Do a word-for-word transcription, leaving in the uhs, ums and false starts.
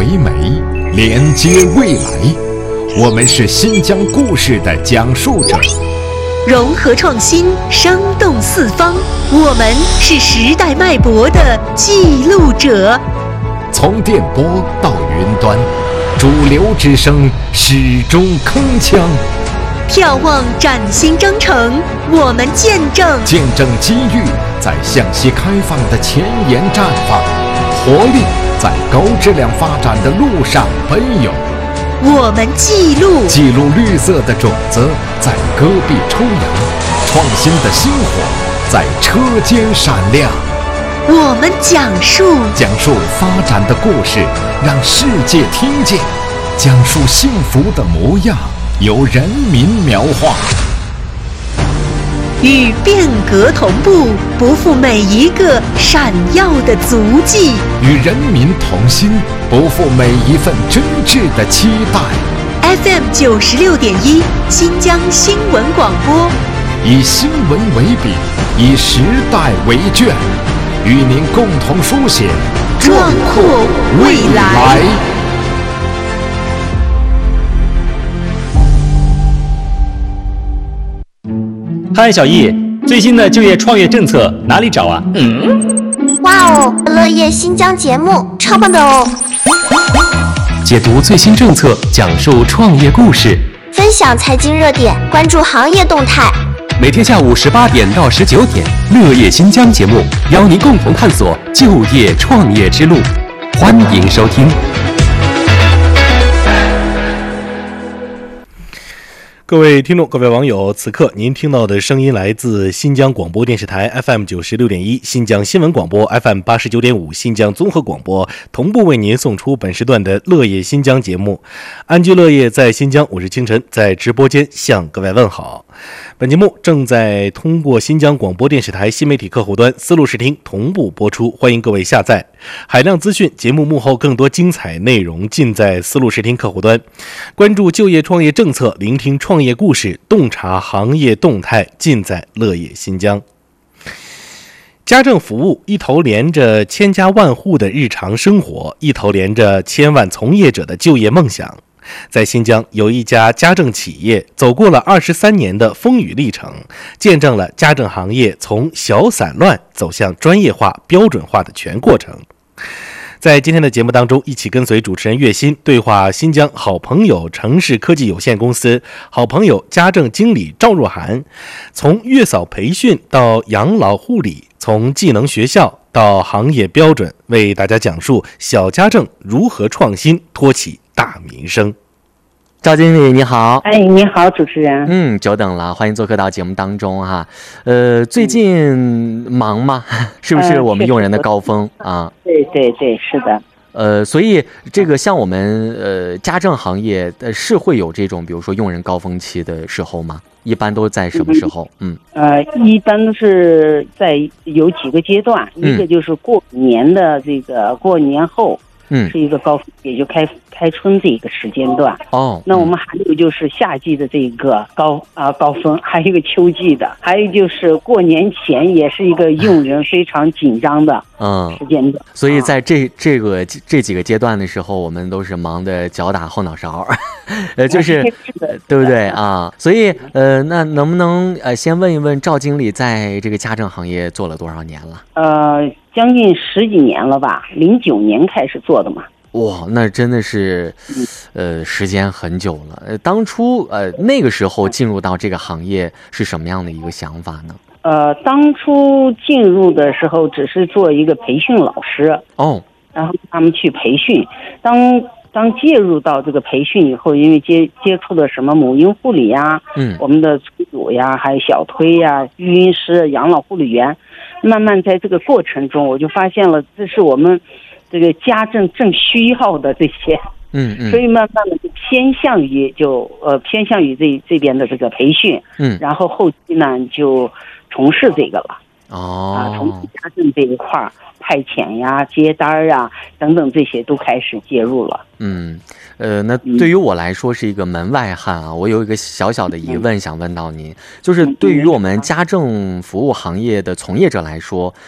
美，连接未来。我们是新疆故事的讲述者， 融合创新，生动四方。我们是时代脉搏的记录者。 从电波到云端，主流之声始终铿锵。 眺望崭新征程，我们见证见证机遇在向西开放的前沿绽放，活力在高质量发展的路上奔涌。 我们记录记录绿色的种子在戈壁抽芽，创新的星火在车间闪亮。 我们讲述讲述发展的故事，让世界听见；讲述幸福的模样，由人民描画。 与变革同步，不负每一个闪耀的足迹； 与人民同心，不负每一份真挚的期待。 F M 九十六点一，新疆新闻广播， 以新闻为笔，以时代为卷，与您共同书写壮阔未来。 嗨，小易，最新的就业创业政策哪里找啊？ 嗯，哇哦，乐业新疆节目超棒的哦！ 解读最新政策，讲述创业故事， 分享财经热点，关注行业动态。 每天下午十八点到十九点，乐业新疆节目邀您共同探索就业创业之路，欢迎收听。 各位听众，各位网友，此刻您听到的声音来自新疆广播电视台 F M 九十六点一、新疆新闻广播 F M 八十九点五、新疆综合广播，同步为您送出本时段的乐业新疆节目。安居乐业在新疆，我是清晨，在直播间向各位问好。本节目正在通过新疆广播电视台新媒体客户端丝路视听同步播出，欢迎各位下载。海量资讯，节目幕后更多精彩内容尽在丝路视听客户端。关注就业创业政策，聆听创业故事，洞察行业动态，尽在乐业新疆。家政服务一头连着千家万户的日常生活，一头连着千万从业者的就业梦想。在新疆有一家家政企业走过了二十三年的风雨历程，见证了家政行业从小散乱走向专业化标准化的全过程。在今天的节目当中，一起跟随主持人岳鑫对话新疆好朋友城市科技有限公司好朋友家政经理赵若涵，从月嫂培训到养老护理，从技能学校到行业标准，为大家讲述小家政如何创新，托起大民生。 赵经理你好。 哎，你好，主持人。 嗯，久等了，欢迎做客到节目当中哈。呃，最近忙吗？是不是我们用人的高峰、呃、啊？ 对对对，是的。 呃，所以这个像我们呃家政行业呃是会有这种比如说用人高峰期的时候吗？一般都在什么时候？嗯， 呃，一般都是在有几个阶段，嗯、一个就是过年的这个过年后。嗯，是一个高峰，也就开开春这一个时间段。哦，那我们还有就是夏季的这个高啊、呃、高峰，还有一个秋季的，还有就是过年前也是一个用人非常紧张的嗯时间段。 嗯、所以在这这个这几个阶段的时候，我们都是忙得脚打后脑勺，呃，就是对不对啊？所以呃，那能不能呃先问一问赵经理，在这个家政行业做了多少年了？ 呃。将近十几年了吧，零九年开始做的嘛。 哇，那真的是，呃，时间很久了。呃，当初呃那个时候进入到这个行业是什么样的一个想法呢？ 呃，当初进入的时候只是做一个培训老师哦，然后他们去培训。当当介入到这个培训以后，因为接接触的什么母婴护理呀，嗯，我们的催乳呀，还有小推呀、育婴师、养老护理员。慢慢在这个过程中，我就发现了这是我们这个家政正需要的这些，嗯嗯，所以慢慢的就偏向于就呃偏向于这这边的这个培训，嗯，然后后期呢就从事这个了，哦，啊，从事家政这一块儿，派遣呀、接单呀等等这些都开始介入了， 嗯。呃，那对于我来说是一个门外汉啊，我有一个小小的疑问想问到您，就是对于我们家政服务行业的从业者来说，